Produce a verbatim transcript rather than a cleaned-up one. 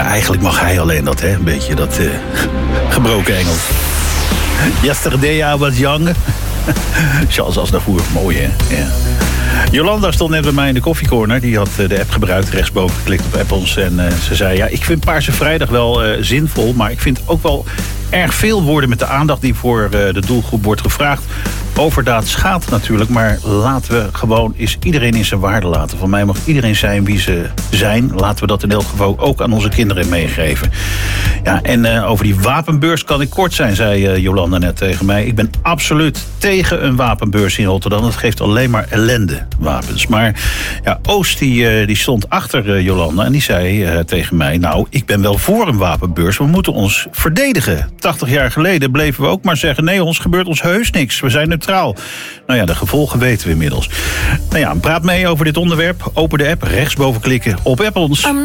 Ja, eigenlijk mag hij alleen dat, hè? Een beetje dat uh, gebroken Engels. Yesterday I was young. Charles Aznavour, mooi hè? Ja. Jolanda stond net bij mij in de koffiecorner. Die had de app gebruikt, rechtsboven geklikt op Apples. En uh, ze zei, ja, ik vind Paarse Vrijdag wel uh, zinvol. Maar ik vind ook wel erg veel woorden met de aandacht die voor uh, de doelgroep wordt gevraagd. Overdaad schaadt natuurlijk, maar laten we gewoon eens iedereen in zijn waarde laten. Van mij mag iedereen zijn wie ze zijn. Laten we dat in elk geval ook aan onze kinderen meegeven. Ja, en uh, over die wapenbeurs kan ik kort zijn, zei uh, Jolanda net tegen mij. Ik ben absoluut tegen een wapenbeurs in Rotterdam. Dat geeft alleen maar ellende, wapens. Maar ja, Oost die, uh, die stond achter uh, Jolanda en die zei uh, tegen mij, nou, ik ben wel voor een wapenbeurs. We moeten ons verdedigen. tachtig jaar geleden bleven we ook maar zeggen, nee, ons gebeurt ons heus niks. We zijn neutraal. Nou ja, de gevolgen weten we inmiddels. Nou ja, praat mee over dit onderwerp. Open de app, rechtsboven klikken op Apples.